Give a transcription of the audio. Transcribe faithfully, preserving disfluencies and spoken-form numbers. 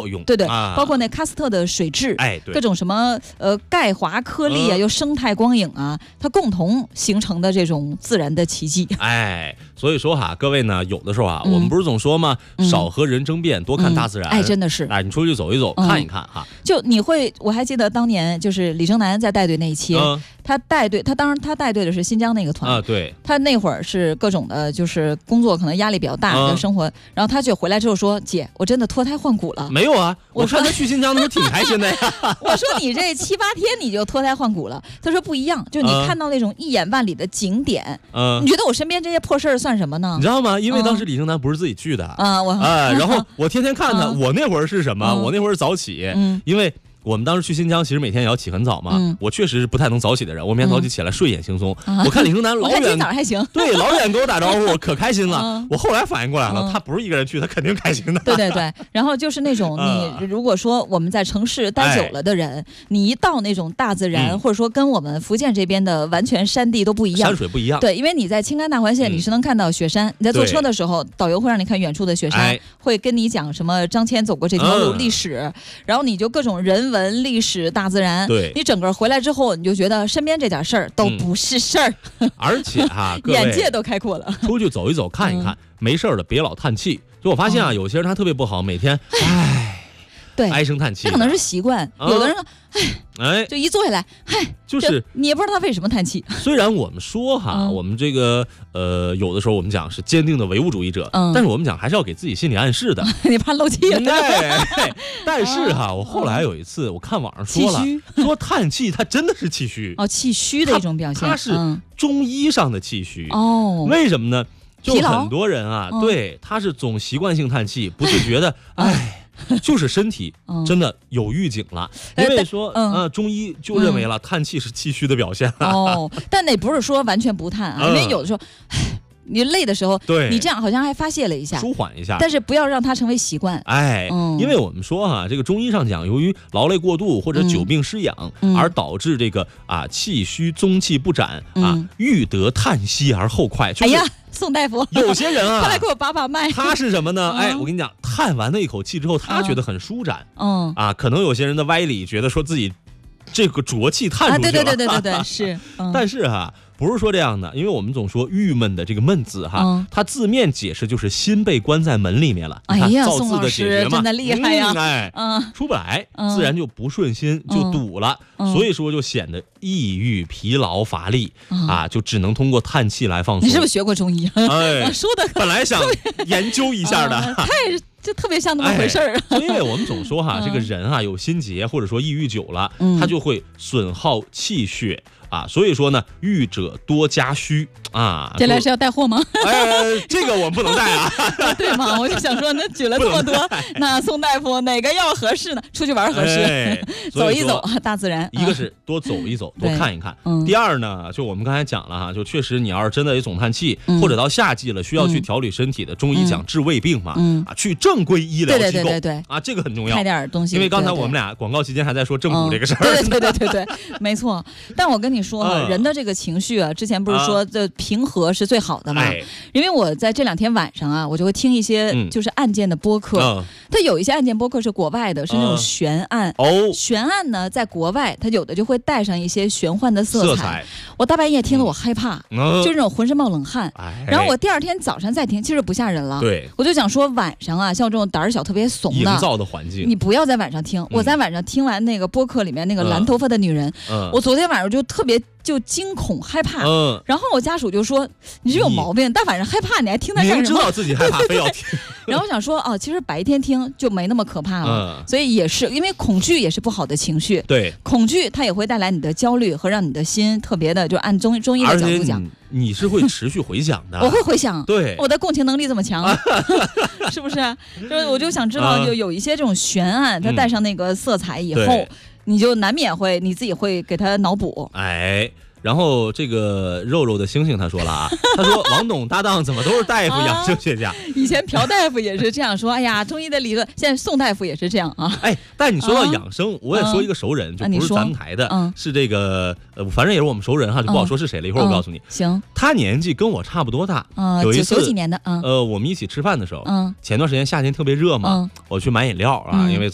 作用。 对对， 啊、 包括那喀斯特的水质， 哎，对， 各种什么呃钙华颗粒啊，嗯、又生态光影啊，它共同形成的这种自然的奇迹。 哎，所以说哈，各位呢，有的时候啊，嗯、我们不是总说吗？嗯、少和人争辩，多看大自然。 嗯、哎，真的是。 哎，你出去走一走，嗯、看一看哈。 就你会，我还记得当年就是李征南在带队那一期。嗯他带队，他当然他带队的是新疆那个团啊，对， 他那会儿是各种的，就是工作可能压力比较大的、啊、生活，然后他就回来之后说：“姐，我真的脱胎换骨了。” 没有啊，我看他去新疆的时候挺开心的呀。 我说你这七八天你就脱胎换骨了，他说不一样，就你看到那种一眼万里的景点，嗯，你觉得我身边这些破事儿算什么呢？ 你知道吗？因为当时李征南不是自己去的啊，我哎，然后我天天看他，我那会儿是什么？我那会儿早起，嗯，因为。我们当时去新疆，其实每天也要起很早嘛。嗯、我确实是不太能早起的人，我每天早起起来睡眼惺忪。嗯、我看李征南老远， 今早还行， 对，老远给我打招呼，可开心了。嗯、我后来反应过来了，嗯、他不是一个人去，他肯定开心的。 对对对，然后就是那种你如果说我们在城市待久了的人，哎、你一到那种大自然，嗯、或者说跟我们福建这边的完全山地都不一样， 山水不一样。 对，因为你在青甘大环线，你是能看到雪山。嗯、你在坐车的时候，导游会让你看远处的雪山，哎、会跟你讲什么张骞走过这条路、嗯、历史，然后你就各种人文历史。大自然， 对你整个回来之后，你就觉得身边这点事儿都不是事儿， 嗯、而且哈， 眼界都开阔了。 出去走一走，看一看，嗯、没事儿的别老叹气。就我发现啊，哦、有些人他特别不好，每天唉， 对， 唉声叹气。 他可能是习惯，嗯、有的人唉。哎，就一坐下来，嗨， 就是你也不知道他为什么叹气。 虽然我们说哈，嗯、我们这个呃，有的时候我们讲是坚定的唯物主义者，嗯、但是我们讲还是要给自己心理暗示的。 你怕漏气了？ 对。但是哈，我后来有一次我看网上说了，说叹气它真的是气虚哦，气虚的一种表现。 它是中医上的气虚哦。为什么呢？就很多人啊，对，他是总习惯性叹气，不自觉的，哎。就是身体真的有预警了，嗯、因为说，嗯、呃，中医就认为了、嗯、叹气是气虚的表现。 哦，但那不是说完全不叹啊，嗯、因为有的时候，你累的时候， 对， 你这样好像还发泄了一下， 舒缓一下， 但是不要让它成为习惯。 哎，嗯、因为我们说哈、啊，这个中医上讲，由于劳累过度或者久病失养，嗯、而导致这个啊气虚宗气不展、嗯、啊，欲得叹息而后快。就是、 哎呀。宋大夫， 有些人啊， 快来给我把把脉。 他是什么呢？嗯、哎，我跟你讲，叹完那一口气之后，他觉得很舒展。嗯啊，可能有些人的歪理，觉得说自己这个浊气叹出去了。啊、 对对对对对对，是。 嗯、但是哈、啊。不是说这样的，因为我们总说郁闷的这个闷字哈，嗯、它字面解释就是心被关在门里面了。 哎呀， 造字的解决嘛， 真的厉害呀！ 嗯、哎，嗯、出不来，嗯、自然就不顺心，就堵了， 嗯、 所以说就显得抑郁、疲劳、乏力、嗯、啊，就只能通过叹气来放松。 你是不是学过中医？ 哎， 说的本来想研究一下的， 嗯、太。就特别像那么回事儿、 哎，因为我们总说哈，这个人啊有心结或者说抑郁久了， 嗯、 他就会损耗气血啊，所以说呢，郁者多加虚啊。 这来是要带货吗？ 哎，这个我们不能带啊， 对吗？我就想说，那举了这么多，那宋大夫哪个要合适呢？出去玩合适， 哎、 走一走大自然。 一个是多走一走，多看一看。 嗯、 第二呢，就我们刚才讲了哈，就确实你要是真的也总叹气，嗯、或者到夏季了需要去调理身体的，中医讲治胃病嘛， 嗯、 啊，去正规医疗机构， 对对对对对啊，这个很重要， 开点东西。 因为刚才我们俩广告期间还在说正骨这个事儿、 嗯，对对对对对对，没错。但我跟你说啊，嗯、人的这个情绪啊，之前不是说这平和是最好的嘛？ 哎、 因为我在这两天晚上啊，我就会听一些就是案件的播客， 嗯、 它有一些案件播客是国外的，是那种悬案。 哦、嗯， 悬案呢，在国外它有的就会带上一些玄幻的色彩。 色彩我大半夜听得我害怕， 嗯、 就是那种浑身冒冷汗。 哎、 然后我第二天早上再听，其实不吓人了。 对， 我就想说晚上啊，像这种胆儿小、特别怂的， 营造的环境， 你不要在晚上听。嗯、我在晚上听完那个播客里面那个蓝头发的女人， 嗯、 我昨天晚上就特别就惊恐害怕。 嗯， 然后我家属就说：“你是有毛病，大晚上害怕你还听他干什么？” 明知道自己害怕非要听。 然后我想说哦，其实白天听就没那么可怕了。 嗯、 所以也是因为恐惧也是不好的情绪。 对， 恐惧它也会带来你的焦虑和让你的心特别的，就按中中医的角度讲， 你是会持续回想的。 我会回想， 对， 我的共情能力这么强，是不是？就是我就想知道，就有一些这种悬案，它带上那个色彩以后， 嗯、 你就难免会你自己会给它脑补。 哎。然后这个肉肉的星星他说了啊，他说王董搭档怎么都是大夫养生学家、啊？ 以前朴大夫也是这样说，哎呀，中医的理论，现在宋大夫也是这样啊。 哎，但你说到养生，啊、我也说一个熟人， 啊、 就不是咱们台的， 啊、 是这个呃，反正也是我们熟人哈，就不好说是谁了。一会儿我告诉你。 行。 他年纪跟我差不多大， 啊、 有一次九几年的，啊、 呃，我们一起吃饭的时候， 嗯， 前段时间夏天特别热嘛， 嗯、 我去买饮料啊， 嗯、 因为